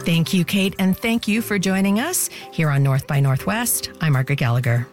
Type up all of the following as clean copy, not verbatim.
Thank you, Kate, and thank you for joining us here on North by Northwest. I'm Margaret Gallagher.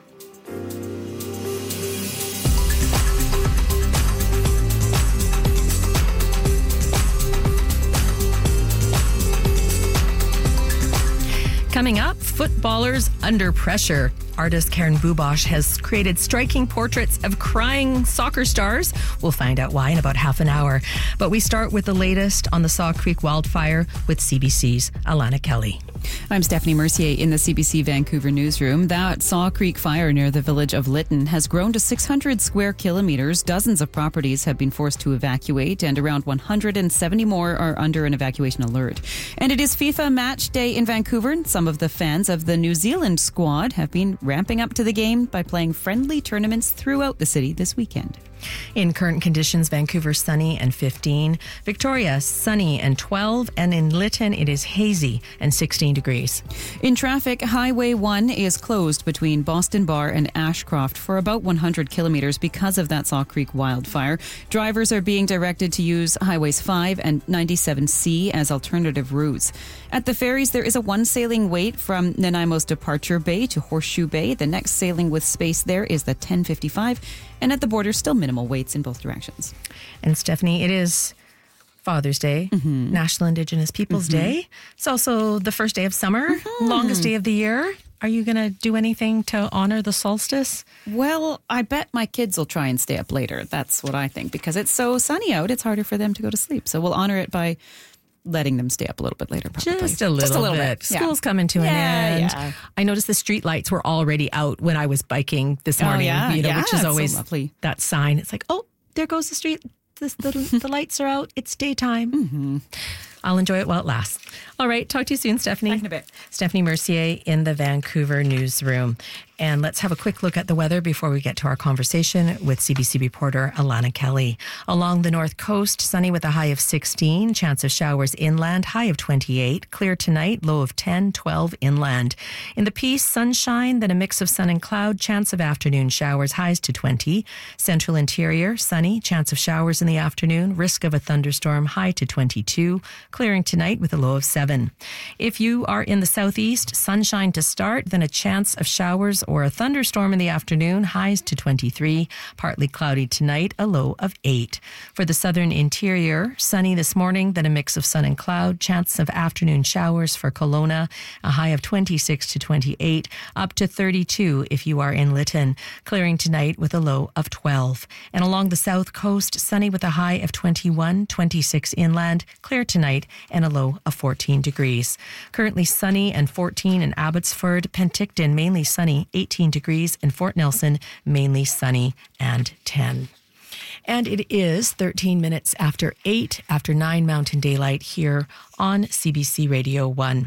Coming up, footballers under pressure. Artist Karen Bubosh has created striking portraits of crying soccer stars. We'll find out why in about half an hour. But we start with the latest on the Saw Creek wildfire with CBC's Alana Kelly. I'm Stephanie Mercier in the CBC Vancouver newsroom. That Saw Creek fire near the village of Lytton has grown to 600 square kilometres. Dozens of properties have been forced to evacuate, and around 170 more are under an evacuation alert. And it is FIFA match day in Vancouver. Some of the fans of the New Zealand squad have been ramping up to the game by playing friendly tournaments throughout the city this weekend. In current conditions, Vancouver sunny and 15. Victoria sunny and 12. And in Lytton, it is hazy and 16 degrees. In traffic, Highway 1 is closed between Boston Bar and Ashcroft for about 100 kilometres because of that Saw Creek wildfire. Drivers are being directed to use Highways 5 and 97C as alternative routes. At the ferries, there is a one sailing wait from Nanaimo's Departure Bay to Horseshoe Bay. The next sailing with space there is the 1055. And at the border, still minimal waits in both directions. And Stephanie, it is Father's Day, National Indigenous Peoples Day. It's also the first day of summer, longest day of the year. Are you going to do anything to honor the solstice? Well, I bet my kids will try and stay up later. That's what I think. Because it's so sunny out, it's harder for them to go to sleep. So we'll honor it by letting them stay up a little bit later, probably. Just a little bit. School's coming to an end. Yeah. I noticed the street lights were already out when I was biking this morning, which is always so lovely. That sign. It's like, oh, there goes the street. The lights are out. It's daytime. I'll enjoy it while it lasts. All right. Talk to you soon, Stephanie. Back in a bit. Stephanie Mercier in the Vancouver newsroom. And let's have a quick look at the weather before we get to our conversation with CBC reporter Alana Kelly. Along the north coast, sunny with a high of 16, chance of showers inland, high of 28, clear tonight, low of 10, 12 inland. In the Peace, sunshine, then a mix of sun and cloud, chance of afternoon showers, highs to 20. Central interior, sunny, chance of showers in the afternoon, risk of a thunderstorm, high to 22, clearing tonight with a low of 7. If you are in the southeast, sunshine to start, then a chance of showers or a thunderstorm in the afternoon, highs to 23, partly cloudy tonight, a low of 8. For the southern interior, sunny this morning, then a mix of sun and cloud, chance of afternoon showers for Kelowna, a high of 26 to 28, up to 32 if you are in Lytton, clearing tonight with a low of 12. And along the south coast, sunny with a high of 21, 26 inland, clear tonight, and a low of 14 degrees. Currently sunny and 14 in Abbotsford, Penticton mainly sunny, 18 degrees, and Fort Nelson mainly sunny and 10. And it is 13 minutes after 8, after 9 Mountain Daylight here on CBC Radio 1.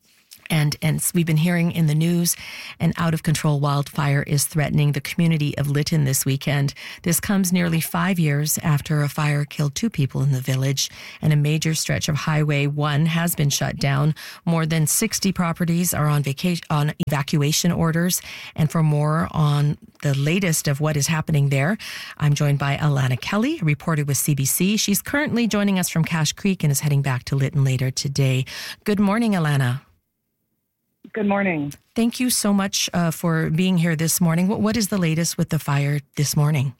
And we've been hearing in the news, an out-of-control wildfire is threatening the community of Lytton this weekend. This comes nearly 5 years after a fire killed 2 people in the village, and a major stretch of Highway 1 has been shut down. More than 60 properties are on evacuation orders. And for more on the latest of what is happening there, I'm joined by Alana Kelly, a reporter with CBC. She's currently joining us from Cache Creek and is heading back to Lytton later today. Good morning, Alana. Good morning. Thank you so much for being here this morning. What is the latest with the fire this morning?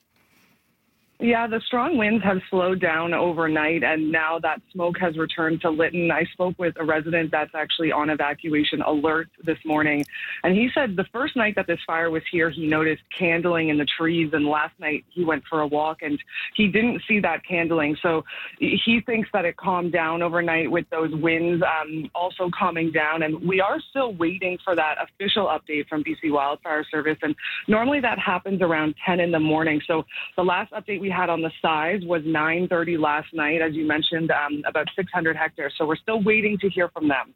Yeah, the strong winds have slowed down overnight, and now that smoke has returned to Lytton. I spoke with a resident that's actually on evacuation alert this morning, and he said the first night that this fire was here, he noticed candling in the trees, and last night he went for a walk, and he didn't see that candling. So he thinks that it calmed down overnight with those winds also calming down, and we are still waiting for that official update from BC Wildfire Service, and normally that happens around 10 in the morning. So the last update we had on the size was 9:30 last night, as you mentioned, about 600 hectares. So we're still waiting to hear from them.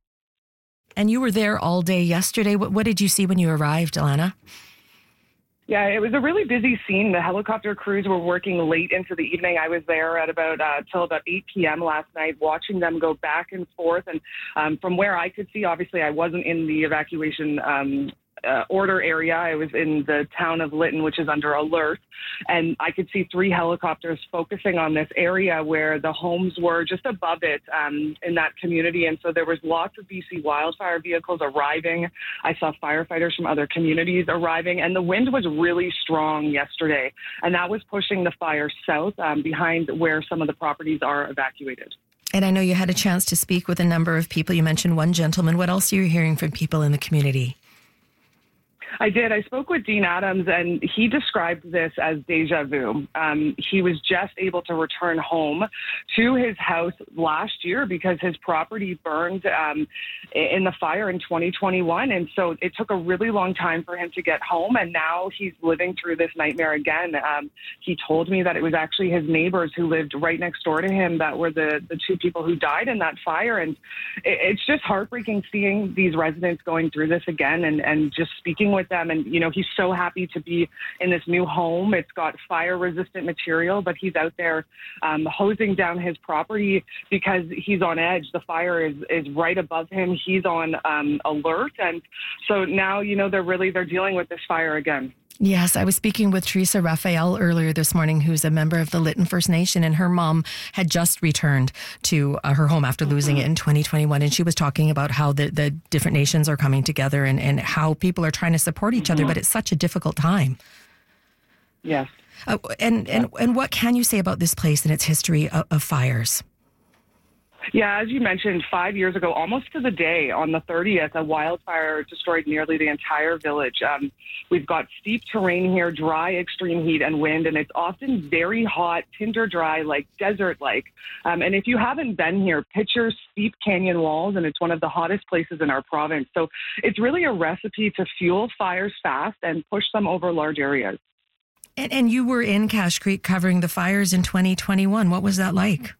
And you were there all day yesterday. What did you see when you arrived, Alana? Yeah, it was a really busy scene. The helicopter crews were working late into the evening. I was there at about till about 8 p.m. last night, watching them go back and forth. And from where I could see, obviously I wasn't in the evacuation order area. I was in the town of Lytton, which is under alert, and I could see 3 helicopters focusing on this area where the homes were just above it in that community. And so there was lots of BC wildfire vehicles arriving. I saw firefighters from other communities arriving, and the wind was really strong yesterday, and that was pushing the fire south behind where some of the properties are evacuated. And I know you had a chance to speak with a number of people. You mentioned one gentleman. What else are you hearing from people in the community? I did. I spoke with Dean Adams, and he described this as deja vu. He was just able to return home to his house last year because his property burned in the fire in 2021. And so it took a really long time for him to get home, and now he's living through this nightmare again. He told me that it was actually his neighbors who lived right next door to him that were the 2 people who died in that fire. And it's just heartbreaking seeing these residents going through this again and just speaking with them. And, you know, he's so happy to be in this new home. It's got fire-resistant material, but he's out there hosing down his property because he's on edge. The fire is right above him. He's on alert. And so now, you know, they're dealing with this fire again. Yes, I was speaking with Teresa Raphael earlier this morning, who's a member of the Lytton First Nation, and her mom had just returned to her home after losing it in 2021. And she was talking about how the different nations are coming together and how people are trying to support each other, but it's such a difficult time. Yes. And what can you say about this place and its history of fires? Yeah, as you mentioned, 5 years ago, almost to the day, on the 30th, a wildfire destroyed nearly the entire village. We've got steep terrain here, dry, extreme heat and wind, and it's often very hot, tinder dry, like desert-like. And if you haven't been here, picture steep canyon walls, and it's one of the hottest places in our province. So it's really a recipe to fuel fires fast and push them over large areas. And you were in Cache Creek covering the fires in 2021. What was that like?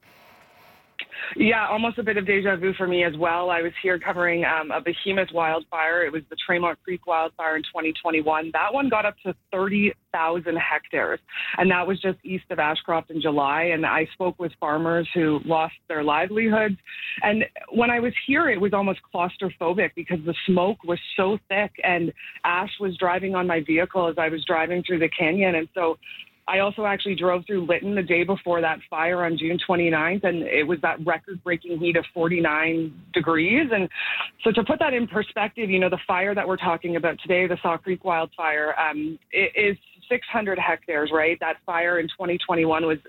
Yeah, almost a bit of deja vu for me as well. I was here covering a behemoth wildfire. It was the Tremont Creek wildfire in 2021. That one got up to 30,000 hectares, and that was just east of Ashcroft in July. And I spoke with farmers who lost their livelihoods. And when I was here, it was almost claustrophobic because the smoke was so thick, and ash was driving on my vehicle as I was driving through the canyon. And so I also actually drove through Lytton the day before that fire on June 29th, and it was that record-breaking heat of 49 degrees. And so to put that in perspective, you know, the fire that we're talking about today, the Saw Creek wildfire, it is 600 hectares, right? That fire in 2021 was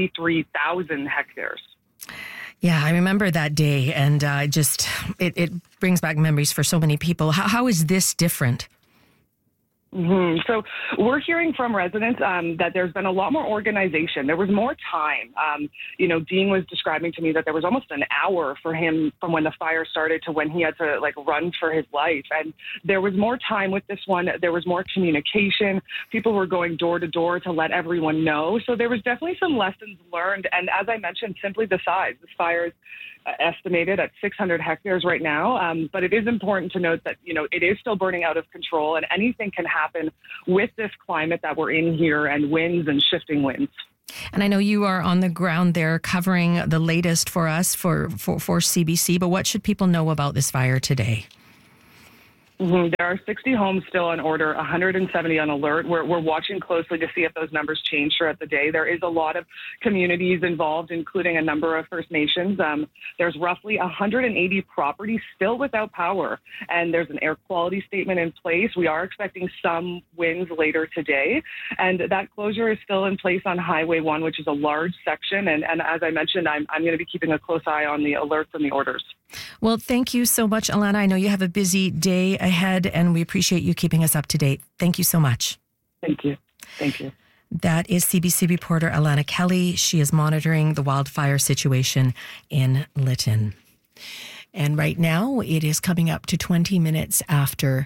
83,000 hectares. Yeah, I remember that day, and it brings back memories for so many people. How is this different? Mm-hmm. So we're hearing from residents that there's been a lot more organization. There was more time. Dean was describing to me that there was almost an hour for him from when the fire started to when he had to run for his life. And there was more time with this one. There was more communication. People were going door to door to let everyone know. So there was definitely some lessons learned. And as I mentioned, simply the size. This fire is estimated at 600 hectares right now. But it is important to note that, it is still burning out of control, and anything can happen with this climate that we're in here, and winds and shifting winds. And I know you are on the ground there covering the latest for us for CBC, but what should people know about this fire today? Mm-hmm. There are 60 homes still on order, 170 on alert. We're watching closely to see if those numbers change throughout the day. There is a lot of communities involved, including a number of First Nations. There's roughly 180 properties still without power, and there's an air quality statement in place. We are expecting some winds later today, and that closure is still in place on Highway 1, which is a large section. And as I mentioned, I'm going to be keeping a close eye on the alerts and the orders. Well, thank you so much, Alana. I know you have a busy day ahead, and we appreciate you keeping us up to date. Thank you so much. Thank you. Thank you. That is CBC reporter Alana Kelly. She is monitoring the wildfire situation in Lytton. And right now, it is coming up to 20 minutes after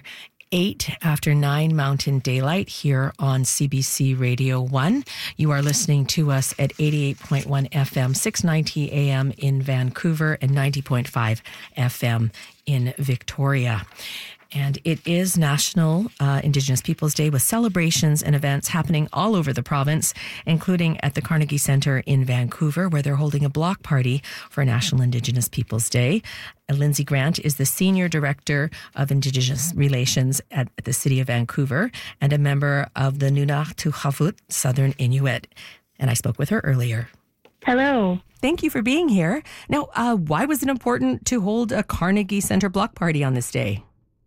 9 Mountain Daylight here on CBC Radio 1. You are listening to us at 88.1 FM, 690 AM in Vancouver, and 90.5 FM in Victoria. And it is National Indigenous Peoples Day with celebrations and events happening all over the province, including at the Carnegie Centre in Vancouver, where they're holding a block party for National Indigenous Peoples Day. Lindsay Grant is the Senior Director of Indigenous Relations at the City of Vancouver and a member of the Nunatuqavut Southern Inuit. And I spoke with her earlier. Hello. Thank you for being here. Now, why was it important to hold a Carnegie Centre block party on this day?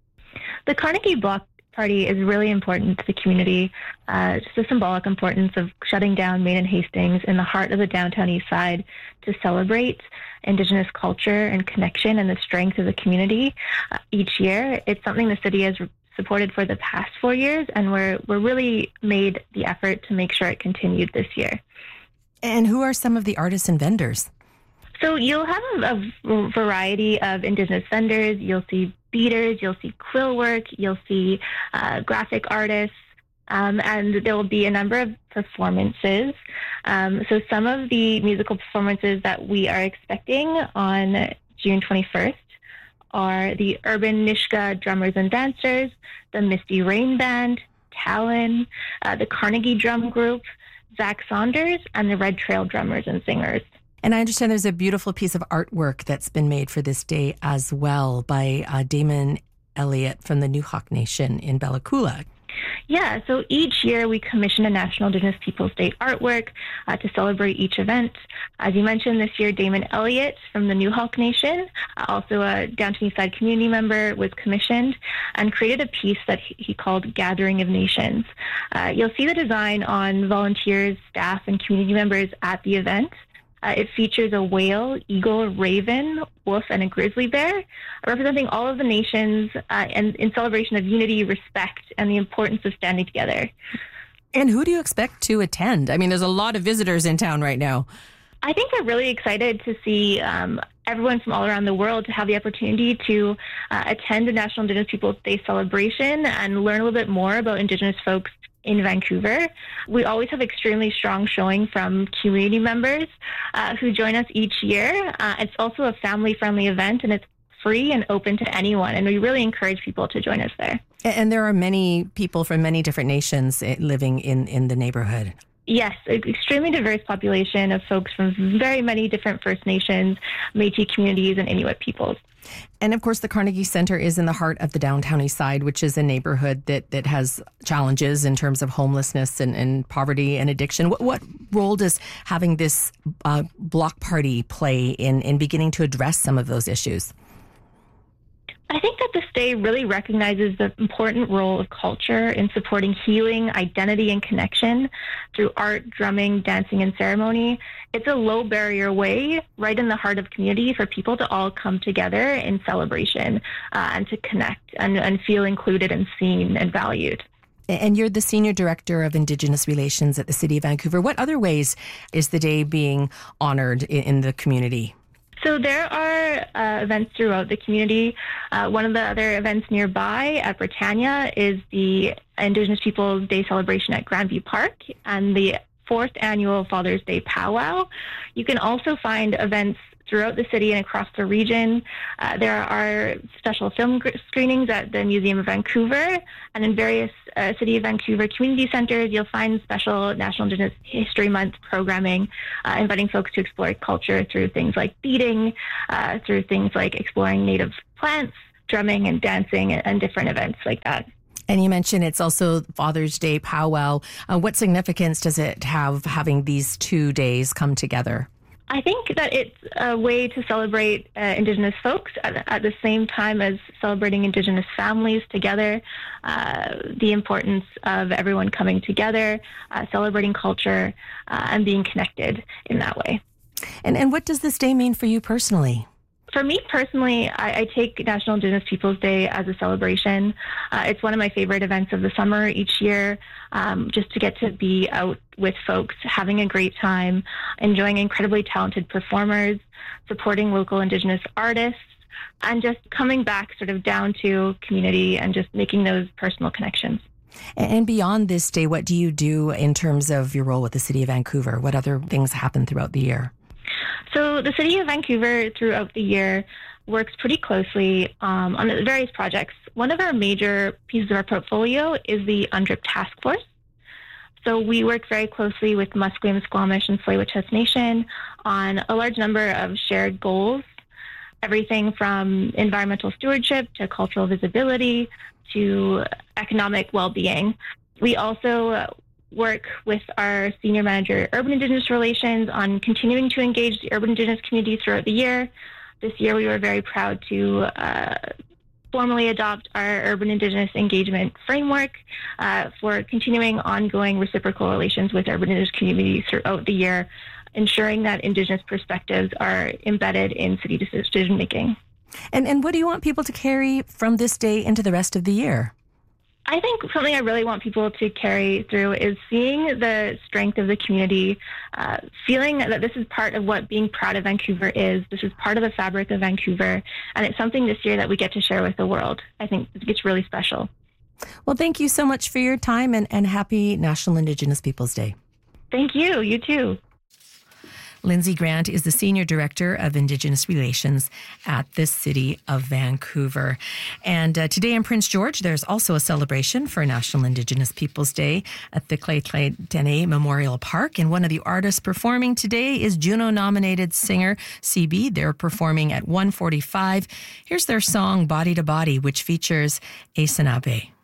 The Carnegie Block Party is really important to the community. It's the symbolic importance of shutting down Main and Hastings in the heart of the downtown east side to celebrate Indigenous culture and connection and the strength of the community each year. It's something the city has supported for the past 4 years, and we're really made the effort to make sure it continued this year. And who are some of the artists and vendors? So you'll have a variety of Indigenous vendors. You'll see beaders, you'll see quill work, you'll see graphic artists, and there will be a number of performances. So some of the musical performances that we are expecting on June 21st are the Urban Nisga'a Drummers and Dancers, the Misty Rain Band, Talon, the Carnegie Drum Group, Zach Saunders, and the Red Trail Drummers and Singers. And I understand there's a beautiful piece of artwork that's been made for this day as well by Damon Elliott from the Newhawk Nation in Bella Coola. Yeah, so each year we commission a National Indigenous Peoples Day artwork to celebrate each event. As you mentioned, this year Damon Elliott from the Newhawk Nation, also a Downtown East Side community member, was commissioned and created a piece that he called Gathering of Nations. You'll see the design on volunteers, staff, and community members at the event. It features a whale, eagle, raven, wolf, and a grizzly bear, representing all of the nations and in celebration of unity, respect, and the importance of standing together. And who do you expect to attend? I mean, there's a lot of visitors in town right now. I think we're really excited to see everyone from all around the world to have the opportunity to attend the National Indigenous Peoples Day celebration and learn a little bit more about Indigenous folks in Vancouver. We always have extremely strong showing from community members who join us each year. It's also a family-friendly event, and it's free and open to anyone, and we really encourage people to join us there. And there are many people from many different nations living in the neighborhood. Yes, an extremely diverse population of folks from very many different First Nations, Métis communities, and Inuit peoples. And of course, the Carnegie Centre is in the heart of the downtown east side, which is a neighborhood that has challenges in terms of homelessness and poverty and addiction. What role does having this block party play in beginning to address some of those issues? I think that this day really recognizes the important role of culture in supporting healing, identity, and connection through art, drumming, dancing, and ceremony. It's a low-barrier way, right in the heart of community, for people to all come together in celebration and to connect and feel included and seen and valued. And you're the Senior Director of Indigenous Relations at the City of Vancouver. What other ways is the day being honored in the community? So there are events throughout the community. One of the other events nearby at Britannia is the Indigenous Peoples Day celebration at Grandview Park and the 4th annual Father's Day powwow. You can also find events throughout the city and across the region. There are special film screenings at the Museum of Vancouver, and in various City of Vancouver community centers, you'll find special National Indigenous History Month programming, inviting folks to explore culture through things like beading, through things like exploring native plants, drumming and dancing, and different events like that. And you mentioned it's also Father's Day powwow. What significance does it have having these 2 days come together? I think that it's a way to celebrate Indigenous folks at the same time as celebrating Indigenous families together, the importance of everyone coming together, celebrating culture, and being connected in that way. And what does this day mean for you personally? For me personally, I take National Indigenous Peoples Day as a celebration. It's one of my favorite events of the summer each year, just to get to be out with folks, having a great time, enjoying incredibly talented performers, supporting local Indigenous artists, and just coming back sort of down to community and just making those personal connections. And beyond this day, what do you do in terms of your role with the City of Vancouver? What other things happen throughout the year? So the City of Vancouver throughout the year works pretty closely on the various projects. One of our major pieces of our portfolio is the UNDRIP Task Force. So we work very closely with Musqueam, Squamish, and Tsleil-Waututh Nation on a large number of shared goals, everything from environmental stewardship to cultural visibility to economic well-being. We also work with our Senior Manager, Urban Indigenous Relations, on continuing to engage the urban Indigenous community throughout the year. This year, we were very proud to formally adopt our Urban Indigenous Engagement Framework for continuing ongoing reciprocal relations with urban Indigenous communities throughout the year, ensuring that Indigenous perspectives are embedded in city decision-making. And what do you want people to carry from this day into the rest of the year? I think something I really want people to carry through is seeing the strength of the community, feeling that this is part of what being proud of Vancouver is. This is part of the fabric of Vancouver, and it's something this year that we get to share with the world. I think it's really special. Well, thank you so much for your time, and happy National Indigenous Peoples Day. Thank you. You too. Lindsay Grant is the Senior Director of Indigenous Relations at the City of Vancouver. And today in Prince George, there's also a celebration for National Indigenous Peoples Day at the Clay Dene Memorial Park. And one of the artists performing today is Juno-nominated singer CB. They're performing at 1:45. Here's their song, Body to Body, which features Asenabe.